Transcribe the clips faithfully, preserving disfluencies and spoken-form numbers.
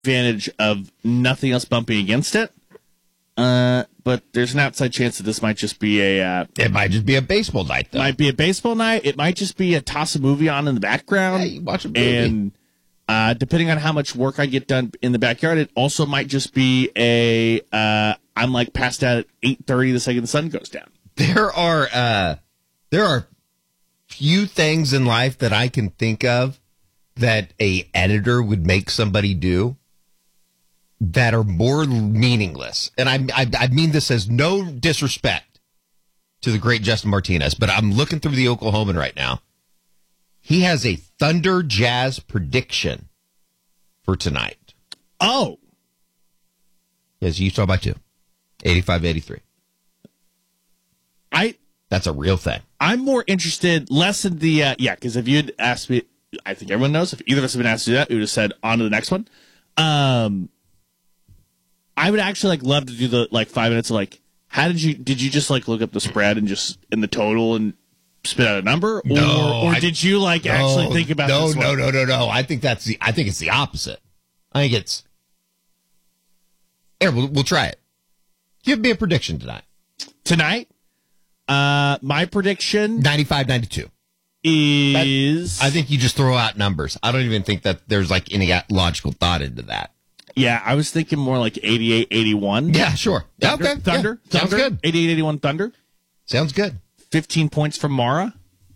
advantage of nothing else bumping against it. Uh, but there's an outside chance that this might just be a... Uh, it might just be a baseball night, though. It might be a baseball night. It might just be a toss a movie on in the background. Hey, you watch a movie. And uh, depending on how much work I get done in the backyard, it also might just be a... Uh, I'm like passed out at eight thirty the second the sun goes down. There are uh, there are few things in life that I can think of that a editor would make somebody do that are more meaningless. And I, I, I mean this as no disrespect to the great Justin Martinez, but I'm looking through the Oklahoman right now. He has a Thunder Jazz prediction for tonight. Oh. Yes, Utah by two. eighty-five eighty-three. I That's a real thing. I'm more interested, less in the, uh, yeah, because if you'd asked me, I think everyone knows, if either of us had been asked to do that, we would have said, on to the next one. Um, I would actually, like, love to do the, like, five minutes of, like, how did you, did you just, like, look up the spread and just, in the total and spit out a number? Or, no, or I, did you, like, no, actually think about no, this No, one? no, no, no, no. I think that's the, I think it's the opposite. I think it's, here, we'll, we'll try it. Give me a prediction tonight. Tonight? Uh, my prediction ninety-five ninety-two is... That, I think you just throw out numbers. I don't even think that there's like any logical thought into that. Yeah, I was thinking more like eighty-eight eighty-one. Yeah, sure. Thunder, okay. Thunder. Yeah. Thunder. Sounds good. eighty-eight eighty-one Thunder. Sounds good. fifteen points from Mara.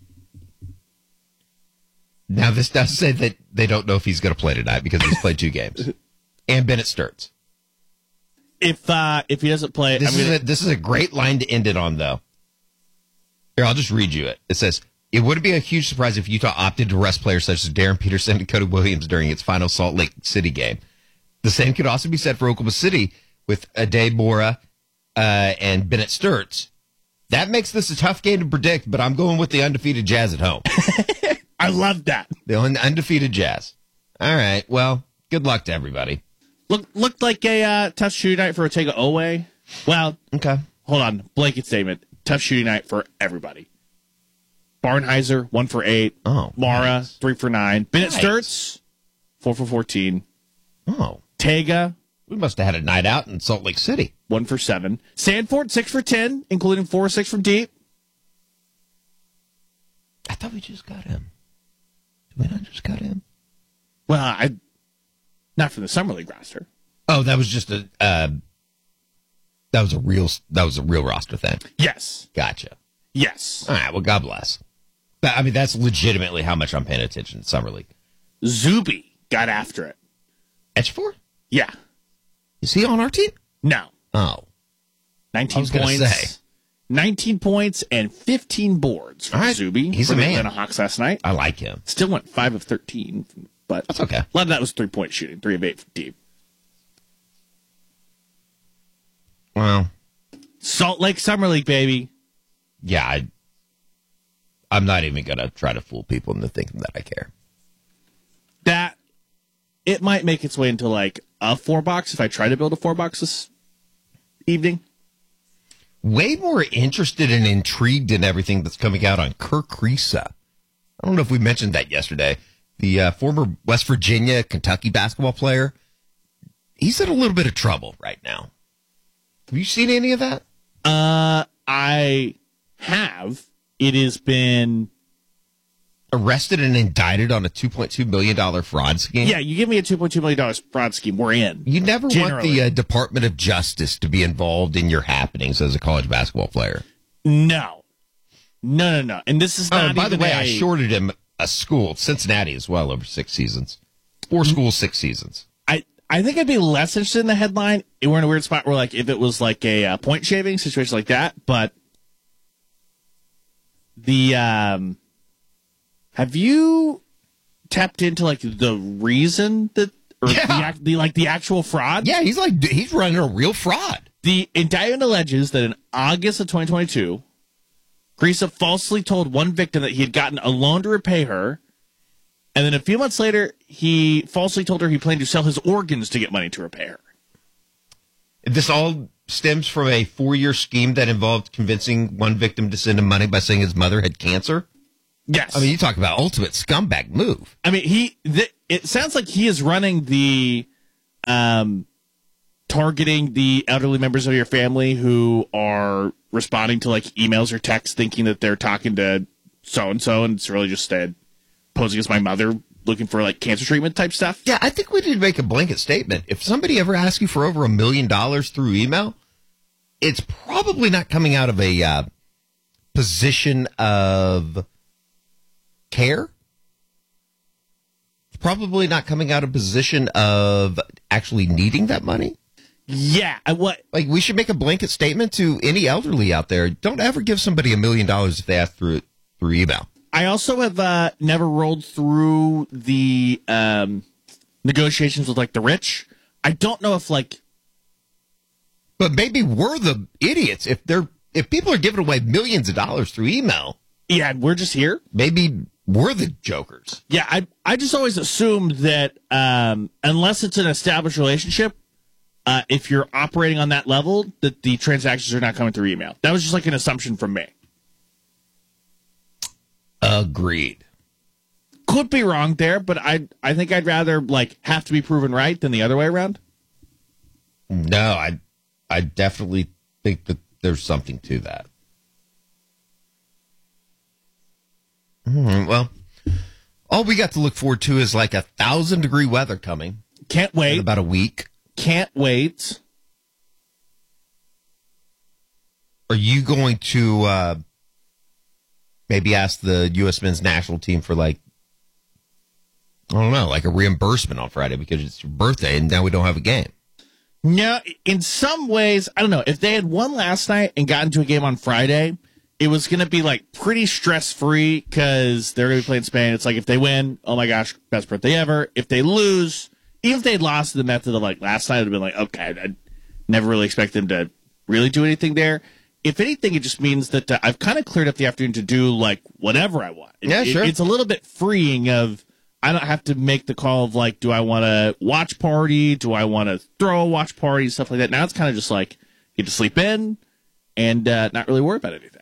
Now, this does say that they don't know if he's going to play tonight because he's played two games. And Bennett Sturts. If uh, if he doesn't play... This, I'm is gonna... a, this is a great line to end it on, though. Here, I'll just read you it. It says, it wouldn't be a huge surprise if Utah opted to rest players such as Darren Peterson and Cody Williams during its final Salt Lake City game. The same could also be said for Oklahoma City with Ade Mora uh, and Bennett Sturts. That makes this a tough game to predict, but I'm going with the undefeated Jazz at home. I love that. The undefeated Jazz. All right, well, good luck to everybody. Look, looked like a uh, tough shooting night for Ortega Owe. Well, okay. Hold on. Blanket statement. Tough shooting night for everybody. Barnheiser, one for eight. Oh. Mara, Nice. three for nine. Bennett Nice. Sturts, four for fourteen. Oh. Tega, We must have had a night out in Salt Lake City. one for seven. Sanford, six for ten, including four or six from deep. I thought we just got him. Did we not just got him? Well, I not from the Summer League roster. Oh, that was just a uh, that was a real that was a real roster thing. Yes. Gotcha. Yes. All right. Well, God bless. But, I mean, that's legitimately how much I'm paying attention to Summer League. Zuby got after it. Etchfor? Yeah. Is he on our team? No. Oh. nineteen I was gonna points. say. nineteen points and fifteen boards for All right. Zuby. He's for a the man. Atlanta Hawks last night. I like him. Still went five of thirteen, but That's okay. a lot of that was three-point shooting, three of eight from deep. Well, Salt Lake Summer League, baby. yeah, I, I'm not even going to try to fool people into thinking that I care. That, it might make its way into like a four box if I try to build a four box this evening. Way more interested and intrigued in everything that's coming out on Kirk Risa. I don't know if we mentioned that yesterday. The uh, former West Virginia, Kentucky basketball player. He's in a little bit of trouble right now. Have you seen any of that? Uh, I have. It has been... Arrested and indicted on a two point two million dollars fraud scheme? Yeah, you give me a two point two million dollars fraud scheme, we're in. You never Generally. want the uh, Department of Justice to be involved in your happenings as a college basketball player. No. No, no, no. And this is Oh, not and by the even way, a- I shorted him a school, Cincinnati as well, over six seasons. Four schools, six seasons. I, I think I'd be less interested in the headline. We're in a weird spot where, like, if it was like a uh, point shaving situation like that, but the um, have you tapped into like the reason that, or Yeah. the, act- the like the actual fraud? Yeah, he's like he's running a real fraud. The indictment alleges that in August of twenty twenty-two, Grisa falsely told one victim that he had gotten a loan to repay her. And then a few months later, he falsely told her he planned to sell his organs to get money to repay her. This all stems from a four-year scheme that involved convincing one victim to send him money by saying his mother had cancer. Yes. I mean, you talk about ultimate scumbag move. I mean, he. Th- it sounds like he is running the um, targeting the elderly members of your family who are responding to like emails or texts thinking that they're talking to so-and-so, and it's really just uh, posing as my mother looking for like cancer treatment type stuff. Yeah, I think we need to make a blanket statement. If somebody ever asks you for over a million dollars through email, it's probably not coming out of a uh, position of care. It's probably not coming out of a position of actually needing that money. Yeah, I, what like we should make a blanket statement to any elderly out there. Don't ever give somebody a million dollars if they ask through through email. I also have uh, never rolled through the um, negotiations with like the rich. I don't know if like, but maybe we're the idiots if they're if people are giving away millions of dollars through email. Yeah, we're just here. Maybe we're the jokers. Yeah, I I just always assumed that um, unless it's an established relationship. Uh, if you're operating on that level, that the transactions are not coming through email. That was just like an assumption from me. Agreed. Could be wrong there, but I I think I'd rather like have to be proven right than the other way around. No, I I definitely think that there's something to that. Mm, well, all we got to look forward to is like a thousand degree weather coming. Can't wait. In about a week. Can't wait. Are you going to uh, maybe ask the U S men's national team for like, I don't know, like a reimbursement on Friday because it's your birthday and now we don't have a game? No, in some ways, I don't know. If they had won last night and gotten to a game on Friday, it was going to be like pretty stress free because they're going to be playing Spain. It's like if they win, oh my gosh, best birthday ever. If they lose, even if they'd lost the method of like last night, it would have been like, okay, I never really expect them to really do anything there. If anything, it just means that uh, I've kind of cleared up the afternoon to do like whatever I want. It, yeah, sure. It, it's a little bit freeing of I don't have to make the call of like, do I want to watch party? Do I want to throw a watch party? Stuff like that. Now it's kind of just like get to sleep in and uh, not really worry about anything.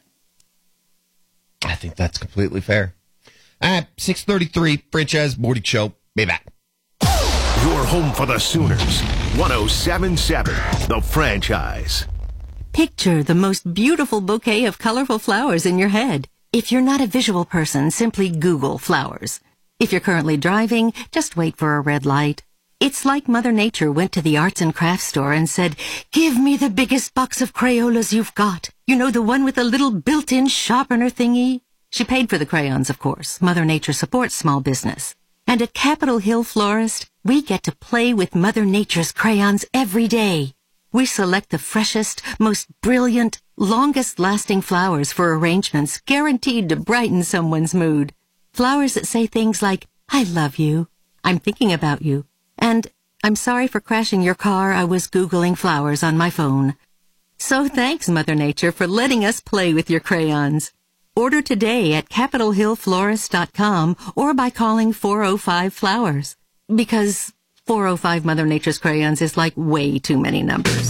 I think that's completely fair. At six thirty-three, Franchise Morning Show. Be back. Your home for the Sooners. one oh seven point seven, The Franchise. Picture the most beautiful bouquet of colorful flowers in your head. If you're not a visual person, simply Google flowers. If you're currently driving, just wait for a red light. It's like Mother Nature went to the arts and crafts store and said, "Give me the biggest box of Crayolas you've got. You know, the one with the little built-in sharpener thingy?" She paid for the crayons, of course. Mother Nature supports small business. And at Capitol Hill Florist, we get to play with Mother Nature's crayons every day. We select the freshest, most brilliant, longest-lasting flowers for arrangements guaranteed to brighten someone's mood. Flowers that say things like, "I love you," "I'm thinking about you," and "I'm sorry for crashing your car. I was Googling flowers on my phone." So thanks, Mother Nature, for letting us play with your crayons. Order today at capitol hill florist dot com or by calling four oh five flowers. Because four oh five Mother Nature's crayons is like way too many numbers.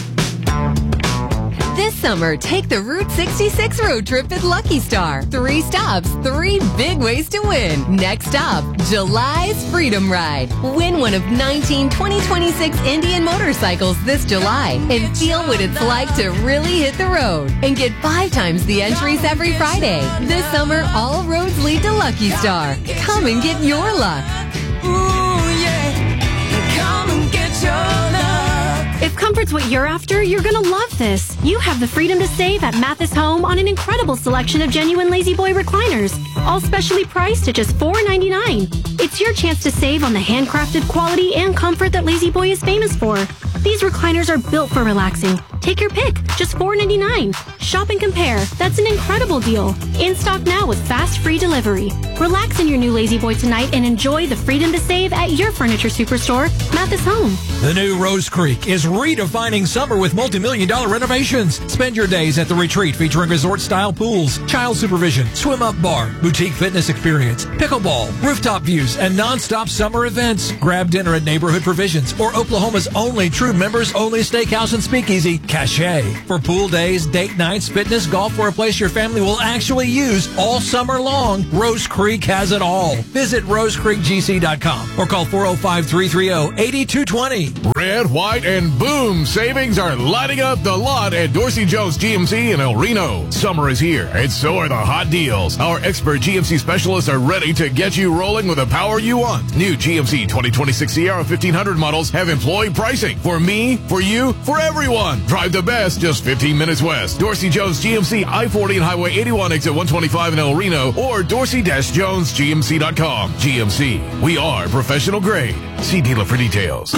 This summer, take the Route sixty-six road trip at Lucky Star. Three stops, three big ways to win. Next stop, July's Freedom Ride. Win one of nineteen twenty twenty-six Indian motorcycles this July and feel what it's like to really hit the road. And get five times the entries every Friday. This summer, all roads lead to Lucky Star. Come and get your luck. Ooh, yeah. Come and get your luck. If comfort's what you're after, you're gonna love this. You have the freedom to save at Mathis Home on an incredible selection of genuine Lazy Boy recliners, all specially priced at just four ninety-nine. It's your chance to save on the handcrafted quality and comfort that Lazy Boy is famous for. These recliners are built for relaxing. Take your pick, just four ninety-nine. Shop and compare. That's an incredible deal. In stock now with fast free delivery. Relax in your new Lazy Boy tonight and enjoy the freedom to save at your furniture superstore, Mathis Home. The new Rose Creek is redefining summer with multi-million dollar renovations. Spend your days at the retreat featuring resort-style pools, child supervision, swim-up bar, boutique fitness experience, pickleball, rooftop views, and non-stop summer events. Grab dinner at Neighborhood Provisions or Oklahoma's only true members-only steakhouse and speakeasy, cachet. For pool days, date nights, fitness, golf, or a place your family will actually use all summer long, Rose Creek has it all. Visit rose creek g c dot com or call four oh five, three three oh, eight two two oh. Red, white, and boom savings are lighting up the lot at Dorsey Jones G M C in El Reno. Summer is here, and so are the hot deals. Our expert G M C specialists are ready to get you rolling with the power you want. New G M C twenty twenty-six Sierra fifteen hundred models have employee pricing. For me, for you, for everyone. Drive the best just fifteen minutes west. Dorsey Jones G M C, I forty and Highway eighty-one, exit one twenty-five in El Reno, or dorsey dash jones g m c dot com. G M C, we are professional grade. See dealer for details.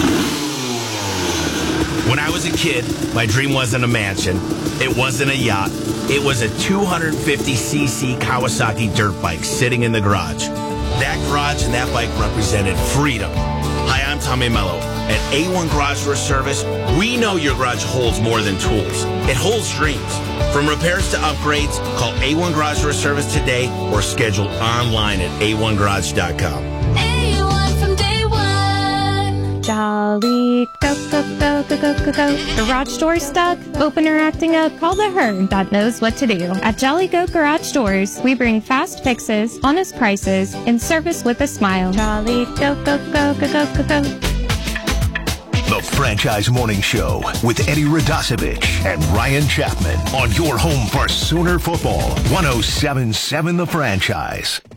When I was a kid, my dream wasn't a mansion. It wasn't a yacht. It was a two hundred fifty c c Kawasaki dirt bike sitting in the garage. That garage and that bike represented freedom. Hi, I'm Tommy Mello. At A one Garage Door Service, we know your garage holds more than tools. It holds dreams. From repairs to upgrades, call A one Garage Door Service today or schedule online at a one garage dot com. A one from day one. Jolly, go, go, go, go, go, go, go. Garage door stuck? Open or acting up? Call the herd that knows what to do. At Jolly Go Garage Doors, we bring fast fixes, honest prices, and service with a smile. Jolly, go, go, go, go, go, go, go. The Franchise Morning Show with Eddie Radosevich and Ryan Chapman on your home for Sooner football. one oh seven point seven The Franchise.